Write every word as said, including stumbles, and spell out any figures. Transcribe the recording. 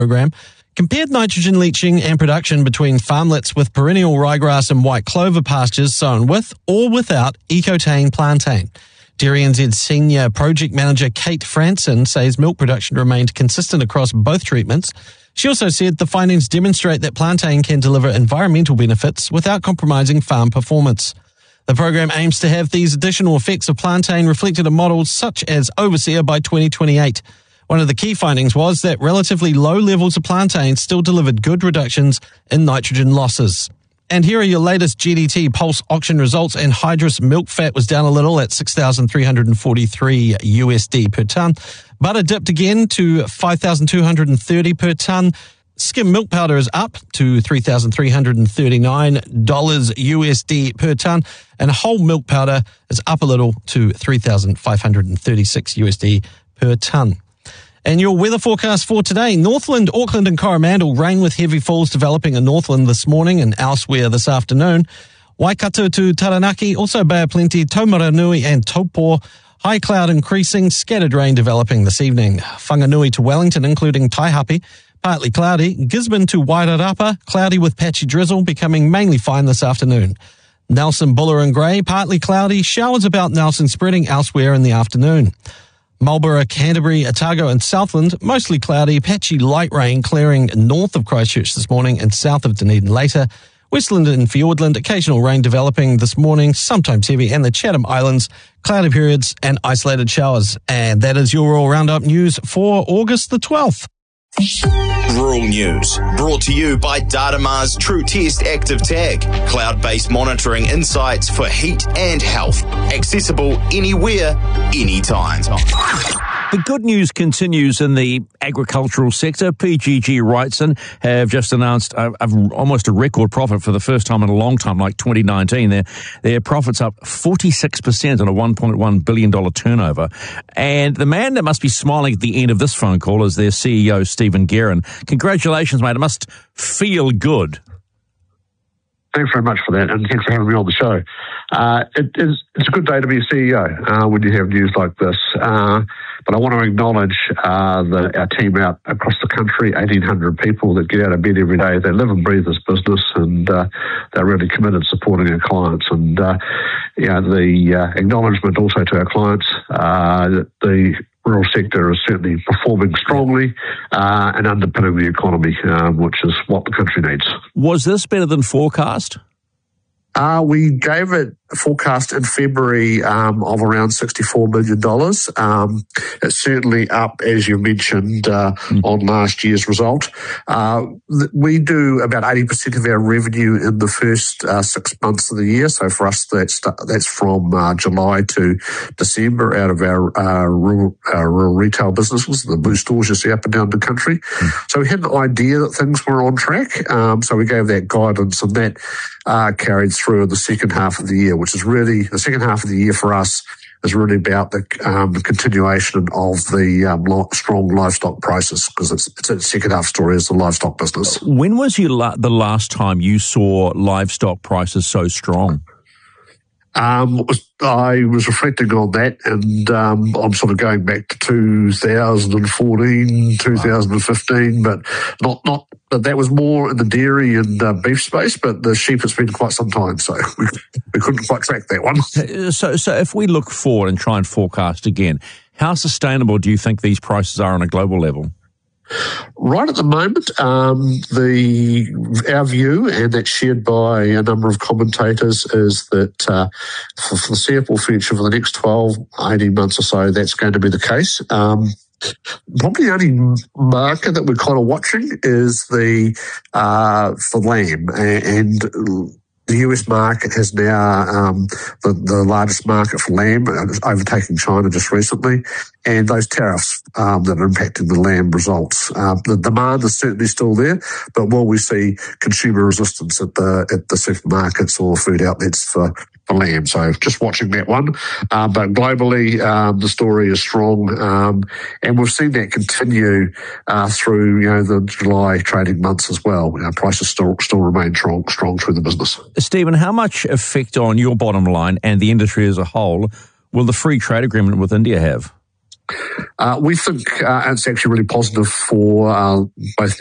program compared nitrogen leaching and production between farmlets with perennial ryegrass and white clover pastures sown with or without Ecotane plantain. Dairy N Z's Senior Project Manager Kate Franson says milk production remained consistent across both treatments. She also said the findings demonstrate that plantain can deliver environmental benefits without compromising farm performance. The program aims to have these additional effects of plantain reflected in models such as Overseer by twenty twenty-eight. One of the key findings was that relatively low levels of plantain still delivered good reductions in nitrogen losses. And here are your latest G D T Pulse auction results, and Hydrus milk fat was down a little at six thousand three hundred forty-three U S D per tonne. Butter dipped again to five thousand two hundred thirty per tonne. Skim milk powder is up to three thousand three hundred thirty-nine dollars U S D per tonne, and whole milk powder is up a little to three thousand five hundred thirty-six U S D per tonne. And your weather forecast for today: Northland, Auckland and Coromandel, rain with heavy falls developing in Northland this morning and elsewhere this afternoon. Waikato to Taranaki, also Bay of Plenty, Taumaranui and Taupo. High cloud increasing, scattered rain developing this evening. Whanganui to Wellington, including Taihape, partly cloudy. Gisborne to Wairarapa, cloudy with patchy drizzle, becoming mainly fine this afternoon. Nelson, Buller and Grey, partly cloudy, showers about Nelson spreading elsewhere in the afternoon. Marlborough, Canterbury, Otago and Southland, mostly cloudy, patchy light rain clearing north of Christchurch this morning and south of Dunedin later. Westland and Fiordland, occasional rain developing this morning, sometimes heavy, and the Chatham Islands, cloudy periods and isolated showers. And that is your Rural Roundup news for August the twelfth. Rural News, brought to you by Datamars True Test Active Tag, cloud-based monitoring insights for heat and health, accessible anywhere, anytime. The good news continues in the agricultural sector. P G G Wrightson have just announced a, a, almost a record profit for the first time in a long time, like twenty nineteen. Their, their profit's up forty-six percent on a one point one billion dollars turnover. And the man that must be smiling at the end of this phone call is their C E O, Stephen Guerin. Congratulations, mate. It must feel good. Thanks very much for that, and thanks for having me on the show. Uh, it is, it's a good day to be a C E O uh, when you have news like this. Uh, but I want to acknowledge uh, the, our team out across the country, eighteen hundred people that get out of bed every day. They live and breathe this business, and uh, they're really committed to supporting our clients. And uh, you know, the uh, acknowledgement also to our clients uh, that the rural sector is certainly performing strongly uh, and underpinning the economy, uh, which is what the country needs. Was this better than forecast? Uh, we gave it a forecast in February um, of around sixty-four million dollars. Um, it's certainly up, as you mentioned, uh, mm. on last year's result. Uh, th- we do about eighty percent of our revenue in the first uh, six months of the year. So for us, that's, that's from uh, July to December out of our, uh, rural, our rural retail businesses, the blue stores you see up and down the country. Mm. So we had an idea that things were on track. Um, so we gave that guidance, and that uh, carried through in the second half of the year, which is really, the second half of the year for us is really about the, um, the continuation of the um, lo- strong livestock prices, because it's, it's a second half story as the livestock business. When was you la- the last time you saw livestock prices so strong? Um, I was reflecting on that, and um, I'm sort of going back to two thousand fourteen, two thousand fifteen, but not not. But that was more in the dairy and uh, beef space. But the sheep has been quite some time, so we, we couldn't quite track that one. So, so if we look forward and try and forecast again, how sustainable do you think these prices are on a global level? Right at the moment, um, the our view, and that's shared by a number of commentators, is that uh, for the foreseeable future, for the next twelve, eighteen months or so, that's going to be the case. Um, probably the only market that we're kind of watching is the uh, for lamb, and the U S market has now um, the, the largest market for lamb, overtaking China just recently, and those tariffs um, that are impacting the lamb results. Uh, the demand is certainly still there, but will we see consumer resistance at the at the supermarkets or food outlets for, for lamb? So just watching that one. Uh, but globally, um, the story is strong, um, and we've seen that continue uh, through you know the July trading months as well. You know, prices still still remain strong strong through the business. Stephen, how much effect on your bottom line and the industry as a whole will the free trade agreement with India have? Uh, we think uh, it's actually really positive for uh, both